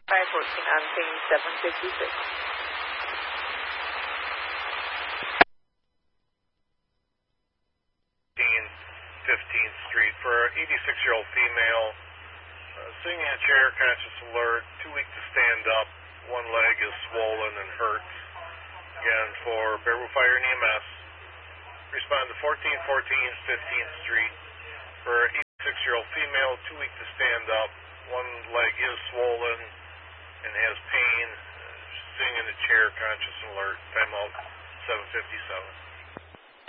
514 on ping 756. 15th Street for an 86-year-old female, sitting in a chair, conscious alert, too weak to stand up, one leg is swollen and hurts. Again, for Bearwood Fire and EMS, respond to 1414 15th Street for